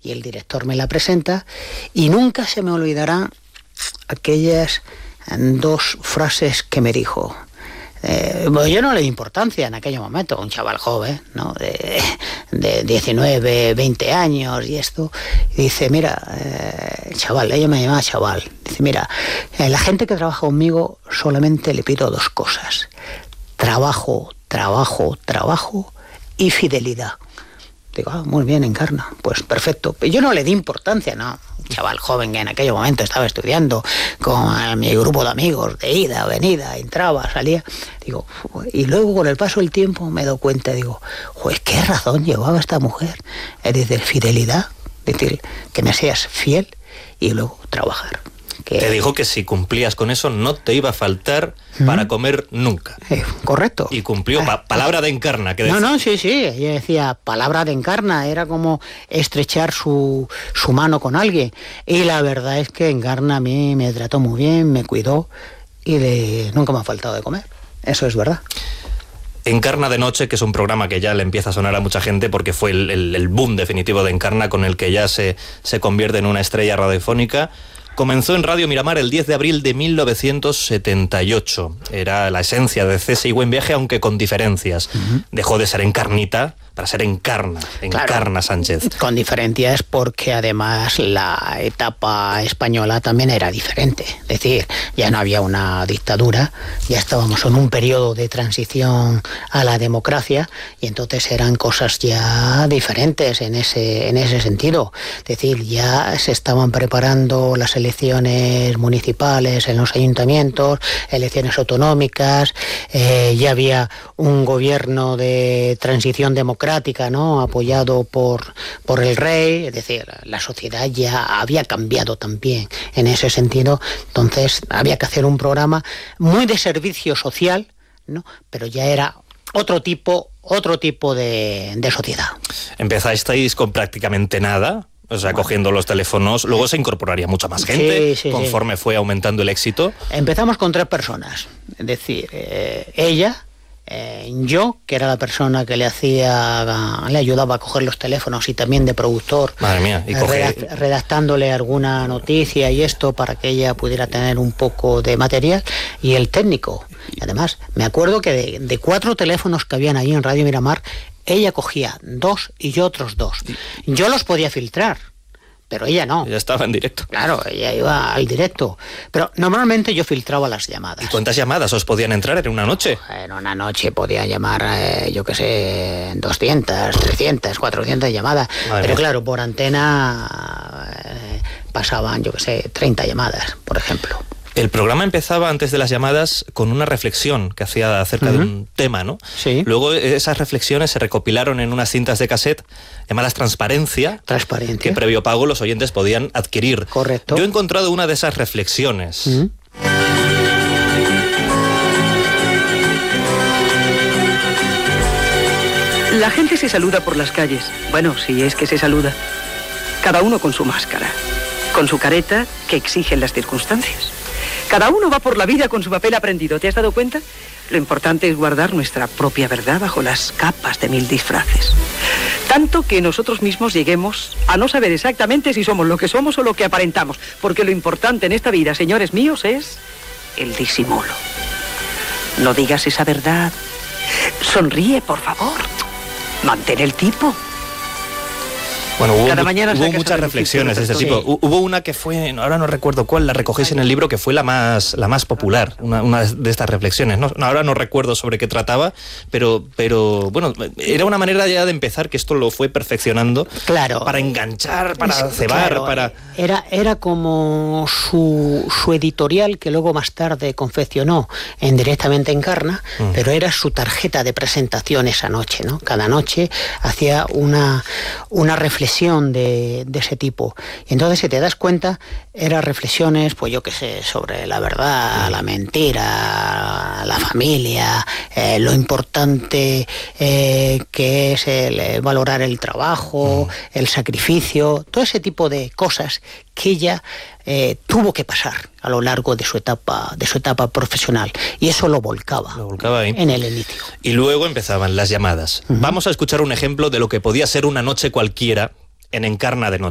y el director me la presenta, y nunca se me olvidarán aquellas 2 frases que me dijo. Bueno, yo no le di importancia en aquel momento, un chaval joven, ¿no? de 19, 20 años y esto. Y dice, mira, chaval, ella me llamaba chaval. Dice, mira, la gente que trabaja conmigo solamente le pido 2 cosas. Trabajo, trabajo, trabajo y fidelidad. Digo, muy bien, Encarna, pues perfecto. Yo no le di importancia, ¿no? Un chaval joven que en aquel momento estaba estudiando con mi grupo de amigos, de ida, venida, entraba, salía. Digo, y luego con el paso del tiempo me he dado cuenta, digo, pues qué razón llevaba esta mujer. Es decir, fidelidad, es decir, que me seas fiel y luego trabajar. Te dijo que si cumplías con eso no te iba a faltar para comer nunca. Correcto. Y cumplió, palabra de Encarna. Que no, sí, ella decía, palabra de Encarna, era como estrechar su mano con alguien. Y la verdad es que Encarna a mí me trató muy bien, me cuidó y nunca me ha faltado de comer. Eso es verdad. Encarna de noche, que es un programa que ya le empieza a sonar a mucha gente porque fue el boom definitivo de Encarna, con el que ya se convierte en una estrella radiofónica. Comenzó en Radio Miramar el 10 de abril de 1978. Era la esencia de Cese y Buen Viaje, aunque con diferencias. Dejó de ser Encarnita para ser Encarna claro, Sánchez. Con diferencias porque además la etapa española también era diferente. Es decir, ya no había una dictadura, ya estábamos en un periodo de transición a la democracia y entonces eran cosas ya diferentes en ese sentido. Es decir, ya se estaban preparando las elecciones municipales en los ayuntamientos, elecciones autonómicas, ya había un gobierno de transición democrática, ¿no? Apoyado por el rey, es decir, la sociedad ya había cambiado también en ese sentido, entonces había que hacer un programa muy de servicio social, ¿no? Pero ya era otro tipo de sociedad. Empezasteis con prácticamente nada. O sea, cogiendo los teléfonos, luego se incorporaría mucha más gente conforme fue aumentando el éxito. Empezamos con 3 personas, es decir, ella, yo, que era la persona que le ayudaba a coger los teléfonos y también de productor, madre mía, y redactándole alguna noticia y esto para que ella pudiera tener un poco de material, y el técnico. Y además, me acuerdo que de 4 teléfonos que habían ahí en Radio Miramar, ella cogía 2 y yo otros 2. Yo los podía filtrar, pero ella no. Ella estaba en directo. Claro, ella iba al directo. Pero normalmente yo filtraba las llamadas. ¿Y cuántas llamadas os podían entrar en una noche? En una noche podía llamar, 200, 300, 400 llamadas. Madre pero mía. Claro, por antena pasaban, 30 llamadas, por ejemplo. El programa empezaba antes de las llamadas con una reflexión que hacía acerca de un tema, ¿no? Sí. Luego esas reflexiones se recopilaron en unas cintas de cassette llamadas Transparencia, que previo pago los oyentes podían adquirir. Correcto. Yo he encontrado una de esas reflexiones. La gente se saluda por las calles. Bueno, si es que se saluda. Cada uno con su máscara, con su careta que exigen las circunstancias. Cada uno va por la vida con su papel aprendido. ¿Te has dado cuenta? Lo importante es guardar nuestra propia verdad bajo las capas de 1000 disfraces. Tanto que nosotros mismos lleguemos a no saber exactamente si somos lo que somos o lo que aparentamos. Porque lo importante en esta vida, señores míos, es el disimulo. No digas esa verdad. Sonríe, por favor. Mantén el tipo. Bueno, hubo muchas reflexiones de ese tipo. Hubo una que fue, ahora no recuerdo cuál, la recogéis en el libro, que fue la más popular, una de estas reflexiones. No, ahora no recuerdo sobre qué trataba, pero bueno, era una manera ya de empezar que esto lo fue perfeccionando. Claro. Para enganchar, para cebar, claro, para... Era como su editorial, que luego más tarde confeccionó en Directamente Encarna, pero era su tarjeta de presentación esa noche, ¿no? Cada noche hacía una reflexión de ese tipo. Y entonces, si te das cuenta, eran reflexiones, pues yo qué sé, sobre la verdad, la mentira, la familia, lo importante que es el valorar el trabajo, el sacrificio, todo ese tipo de cosas que ella tuvo que pasar a lo largo de su etapa profesional, y eso lo volcaba ahí en el inicio. Y luego empezaban las llamadas. Vamos a escuchar un ejemplo de lo que podía ser una noche cualquiera en Encarna de noche.